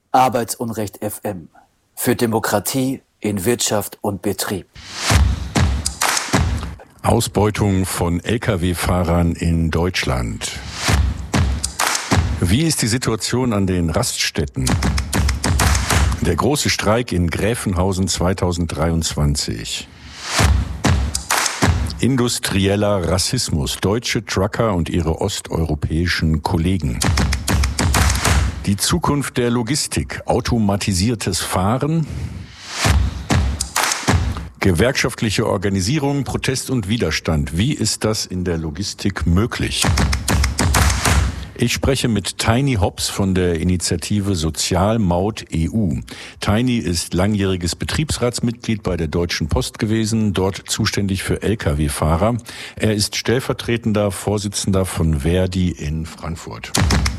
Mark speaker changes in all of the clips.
Speaker 1: Arbeitsunrecht FM für Demokratie in Wirtschaft und Betrieb.
Speaker 2: Ausbeutung von Lkw-Fahrern in Deutschland. Wie ist die Situation an den Raststätten? Der große Streik in Gräfenhausen 2023. Industrieller Rassismus, deutsche Trucker und ihre osteuropäischen Kollegen. Die Zukunft der Logistik, automatisiertes Fahren. Gewerkschaftliche Organisierung, Protest und Widerstand. Wie ist das in der Logistik möglich? Ich spreche mit Tiny Hobbs von der Initiative Sozialmaut EU. Tiny ist langjähriges Betriebsratsmitglied bei der Deutschen Post gewesen, dort zuständig für Lkw-Fahrer. Er ist stellvertretender Vorsitzender von Verdi in Frankfurt.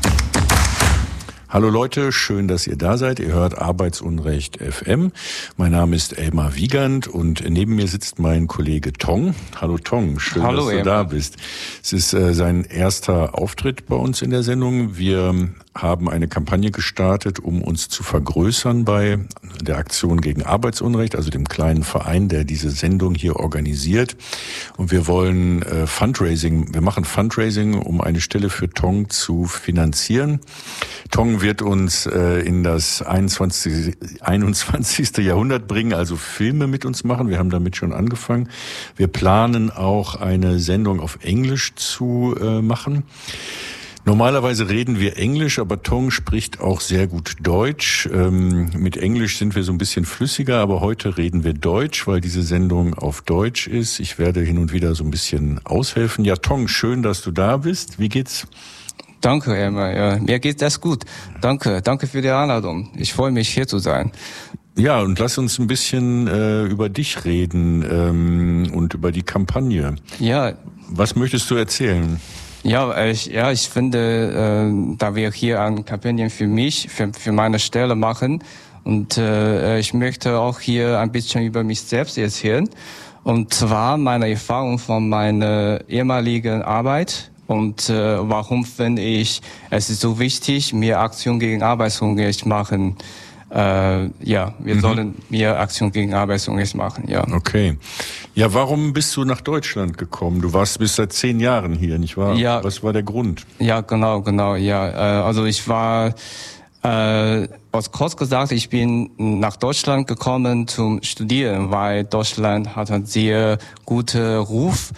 Speaker 2: Hallo Leute, schön, dass ihr da seid. Ihr hört Arbeitsunrecht FM. Mein Name ist Elmar Wiegand und neben mir sitzt mein Kollege Tong. Hallo Tong, schön, dass du da bist. Es ist sein erster Auftritt bei uns in der Sendung. Wir haben eine Kampagne gestartet, um uns zu vergrößern bei der Aktion gegen Arbeitsunrecht, also dem kleinen Verein, der diese Sendung hier organisiert. Und wir wollen wir machen Fundraising, um eine Stelle für Tong zu finanzieren. Tong wird uns in das 21. Jahrhundert bringen, also Filme mit uns machen. Wir haben damit schon angefangen. Wir planen auch eine Sendung auf Englisch zu machen. Normalerweise reden wir Englisch, aber Tong spricht auch sehr gut Deutsch. Mit Englisch sind wir so ein bisschen flüssiger, aber heute reden wir Deutsch, weil diese Sendung auf Deutsch ist. Ich werde hin und wieder so ein bisschen aushelfen. Ja, Tong, schön, dass du da bist. Wie geht's?
Speaker 3: Danke, Emma. Ja, mir geht das gut. Danke für die Einladung. Ich freue mich, hier zu sein.
Speaker 2: Ja, und lass uns ein bisschen über dich reden und über die Kampagne.
Speaker 3: Ja. Was
Speaker 2: möchtest du erzählen?
Speaker 3: Ich finde, da wir hier eine Kampagne für mich, für meine Stelle machen, und ich möchte auch hier ein bisschen über mich selbst erzählen. Und zwar meine Erfahrung von meiner ehemaligen Arbeit. Und warum finde ich, es ist so wichtig, mehr Aktion gegen Arbeitsunrecht machen. Wir sollen mehr Aktion gegen Arbeitsunrecht machen, ja.
Speaker 2: Okay. Ja, warum bist du nach Deutschland gekommen? Du warst bis seit 10 Jahren hier, nicht wahr?
Speaker 3: Ja.
Speaker 2: Was war der Grund?
Speaker 3: Ja, genau, ja. Also ich war, kurz gesagt, ich bin nach Deutschland gekommen zum Studieren, weil Deutschland hat einen sehr guten Ruf,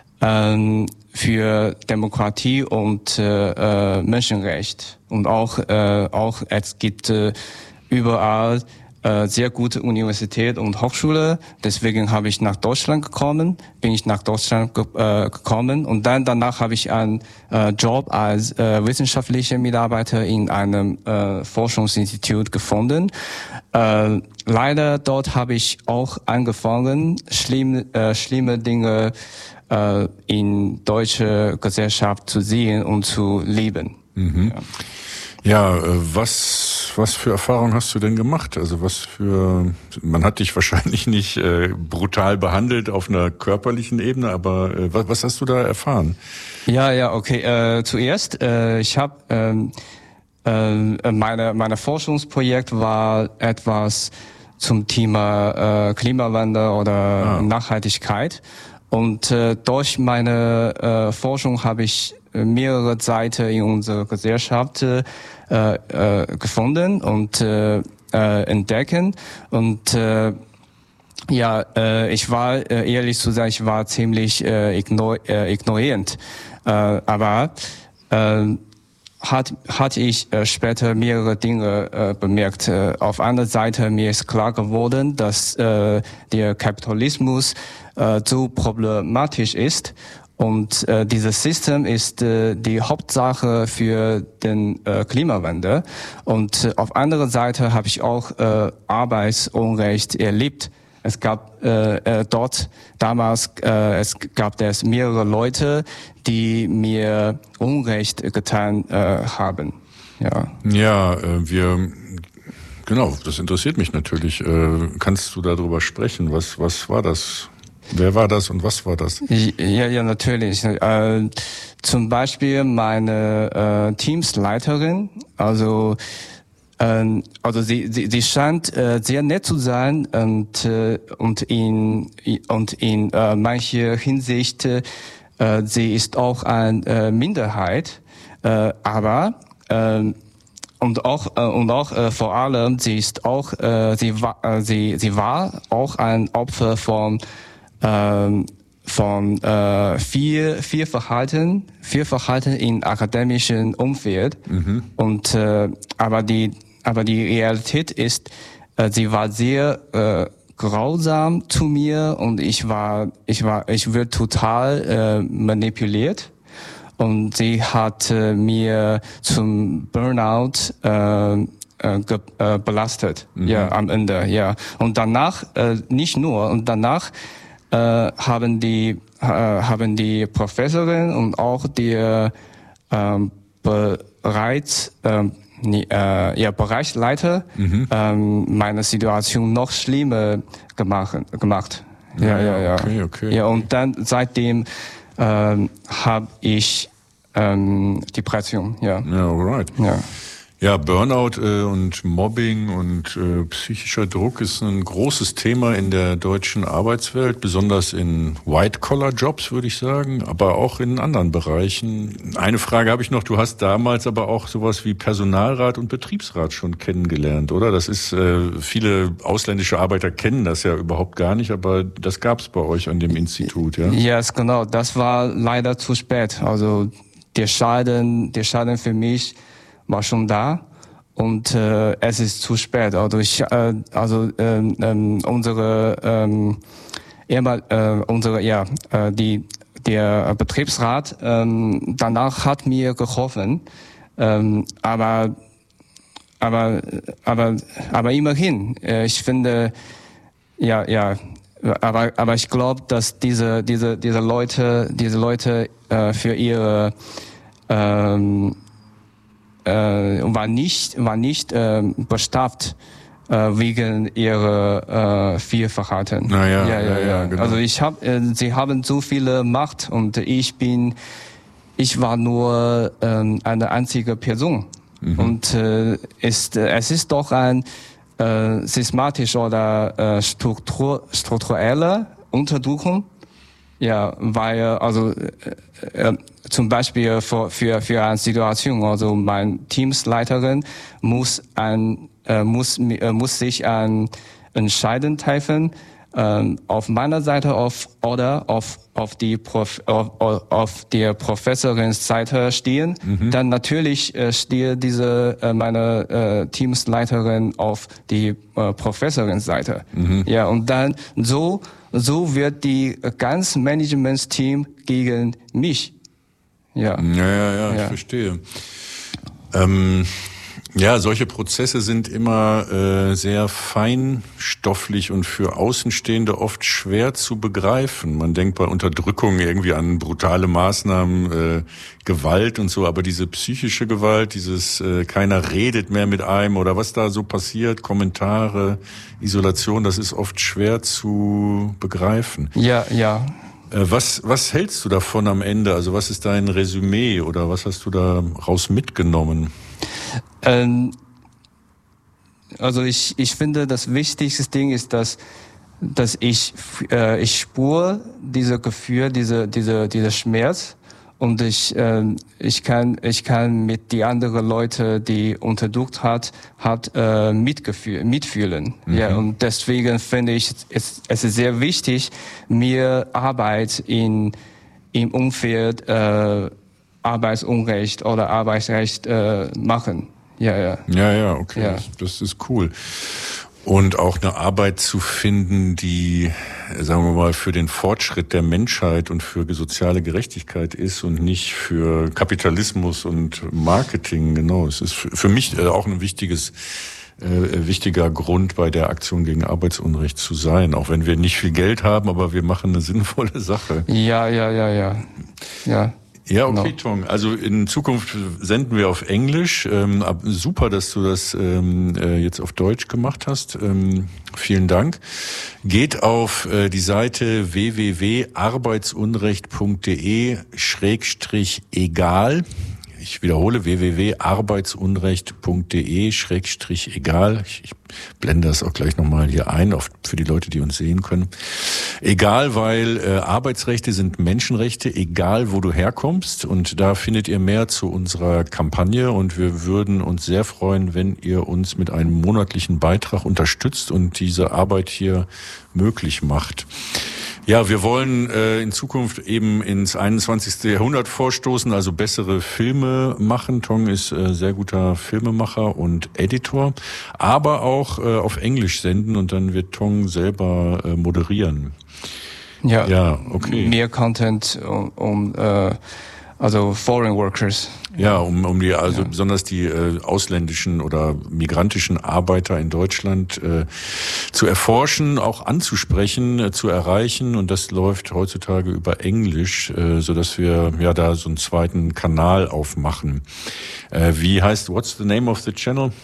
Speaker 3: für Demokratie und Menschenrecht. Und auch es gibt überall sehr gute Universität und Hochschule. Deswegen bin ich nach Deutschland gekommen und danach habe ich einen Job als wissenschaftlicher Mitarbeiter in einem Forschungsinstitut gefunden. Leider dort habe ich auch angefangen, schlimme Dinge in deutsche Gesellschaft zu sehen und zu leben.
Speaker 2: Mhm. Ja, was für Erfahrungen hast du denn gemacht? Also man hat dich wahrscheinlich nicht brutal behandelt auf einer körperlichen Ebene, aber was hast du da erfahren?
Speaker 3: Ja, okay. Zuerst, ich habe meine Forschungsprojekt war etwas zum Thema Klimawandel oder Nachhaltigkeit. Und durch meine Forschung habe ich mehrere Seiten in unserer Gesellschaft gefunden und entdecken. Und ich war, ehrlich zu sagen, ich war ziemlich ignorierend. Aber hatte ich später mehrere Dinge bemerkt. Auf einer Seite mir ist klar geworden, dass der Kapitalismus so problematisch ist und dieses System ist die Hauptsache für den Klimawandel. Und auf anderer Seite habe ich auch Arbeitsunrecht erlebt. Es gab dort damals es mehrere Leute, die mir Unrecht getan haben.
Speaker 2: Ja, genau, das interessiert mich natürlich. Kannst du darüber sprechen? Was war das? Wer war das und was war das?
Speaker 3: Ja, natürlich. Zum Beispiel meine Teamsleiterin, also Also sie scheint sehr nett zu sein und in mancher Hinsicht sie ist auch eine Minderheit, aber und auch vor allem sie ist auch sie war auch ein Opfer von viel Verhalten in akademischen Umfeld. Und aber die Realität ist, sie war sehr grausam zu mir und ich wurde total manipuliert und sie hat mir zum Burnout belastet. Ja, am Ende, ja. Und danach haben die Professorin und auch die Bereichsleiter meine Situation noch schlimmer gemacht. Ja. Okay. Ja, und dann seitdem habe ich Depression. Ja,
Speaker 2: alright.
Speaker 3: Ja.
Speaker 2: Ja, Burnout und Mobbing und psychischer Druck ist ein großes Thema in der deutschen Arbeitswelt, besonders in White-Collar-Jobs, würde ich sagen, aber auch in anderen Bereichen. Eine Frage habe ich noch, du hast damals aber auch sowas wie Personalrat und Betriebsrat schon kennengelernt, oder? Das ist, viele ausländische Arbeiter kennen das ja überhaupt gar nicht, aber das gab es bei euch an dem Institut, ja?
Speaker 3: Ja, yes, genau, das war leider zu spät. Also der Schaden für mich war schon da und es ist zu spät. Also der Betriebsrat danach hat mir geholfen, aber immerhin, ich finde, aber ich glaube, dass diese Leute für ihre war nicht bestraft wegen ihrer Fehlverhalten.
Speaker 2: Ja, genau.
Speaker 3: Also sie haben so viele Macht und ich war nur eine einzige Person. Und es ist doch ein systematisch oder strukturelle Unterdrückung. Ja, weil zum Beispiel für eine Situation, also mein Teamsleiterin muss sich entscheiden treffen, auf meiner Seite oder auf der Professorins Seite stehen. Dann natürlich steht meine Teamsleiterin auf die Professorins Seite. Ja, und dann so wird die ganze Managementsteam gegen mich. Ja,
Speaker 2: ich verstehe. Solche Prozesse sind immer sehr feinstofflich und für Außenstehende oft schwer zu begreifen. Man denkt bei Unterdrückung irgendwie an brutale Maßnahmen, Gewalt und so, aber diese psychische Gewalt, dieses keiner redet mehr mit einem oder was da so passiert, Kommentare, Isolation, das ist oft schwer zu begreifen.
Speaker 3: Ja.
Speaker 2: Was hältst du davon am Ende? Also was ist dein Resümee oder was hast du da raus mitgenommen?
Speaker 3: Also ich finde, das wichtigste Ding ist, dass ich spüre diese Gefühl, diese Schmerz und ich kann mit die anderen Leute, die unterdrückt hat mitfühlen. Ja, und deswegen finde ich es ist sehr wichtig, mir Arbeit im Umfeld Arbeitsunrecht oder Arbeitsrecht machen. Ja,
Speaker 2: okay.
Speaker 3: Ja.
Speaker 2: Das ist cool. Und auch eine Arbeit zu finden, die, sagen wir mal, für den Fortschritt der Menschheit und für soziale Gerechtigkeit ist und nicht für Kapitalismus und Marketing. Genau, es ist für mich auch ein wichtiger Grund, bei der Aktion gegen Arbeitsunrecht zu sein. Auch wenn wir nicht viel Geld haben, aber wir machen eine sinnvolle Sache.
Speaker 3: Ja.
Speaker 2: Ja, okay, genau. Tong. Also in Zukunft senden wir auf Englisch. Super, dass du das jetzt auf Deutsch gemacht hast. Vielen Dank. Geht auf die Seite www.arbeitsunrecht.de/egal. Ich wiederhole, www.arbeitsunrecht.de/egal. Ich blende das auch gleich nochmal hier ein, für die Leute, die uns sehen können. Egal, weil Arbeitsrechte sind Menschenrechte, egal wo du herkommst. Und da findet ihr mehr zu unserer Kampagne. Und wir würden uns sehr freuen, wenn ihr uns mit einem monatlichen Beitrag unterstützt und diese Arbeit hier möglich macht. Ja, wir wollen in Zukunft eben ins 21. Jahrhundert vorstoßen, also bessere Filme machen. Tong ist sehr guter Filmemacher und Editor, aber auch auf Englisch senden und dann wird Tong selber moderieren.
Speaker 3: Ja, okay. Mehr Content also Foreign Workers.
Speaker 2: Ja, um die, besonders die ausländischen oder migrantischen Arbeiter in Deutschland zu erforschen, auch anzusprechen, zu erreichen. Und das läuft heutzutage über Englisch, so dass wir da so einen zweiten Kanal aufmachen. What's the name of the channel?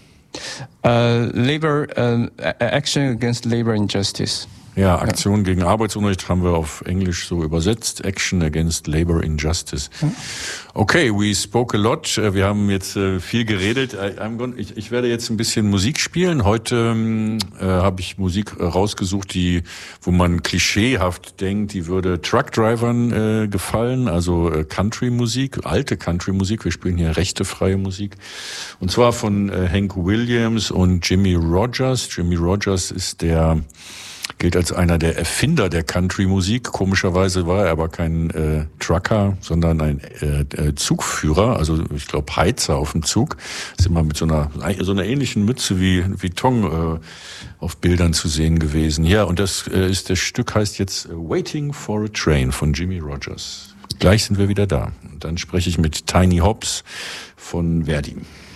Speaker 3: Action Against Labor Injustice.
Speaker 2: Ja, Aktion gegen Arbeitsunrecht haben wir auf Englisch so übersetzt. Action Against Labor Injustice. Okay, we spoke a lot. Wir haben jetzt viel geredet. Ich werde jetzt ein bisschen Musik spielen. Heute habe ich Musik rausgesucht, wo man klischeehaft denkt, die würde Truckdrivern gefallen. Also Country-Musik, alte Country-Musik. Wir spielen hier rechtefreie Musik. Und zwar von Hank Williams und Jimmie Rodgers. Jimmie Rodgers gilt als einer der Erfinder der Country-Musik. Komischerweise war er aber kein Trucker, sondern ein Zugführer, also ich glaube Heizer auf dem Zug. Ist immer mit so einer ähnlichen Mütze wie Tong auf Bildern zu sehen gewesen. Ja, und das Stück heißt jetzt Waiting for a Train von Jimmie Rodgers. Gleich sind wir wieder da. Und dann spreche ich mit Tiny Hobbs von Verdi.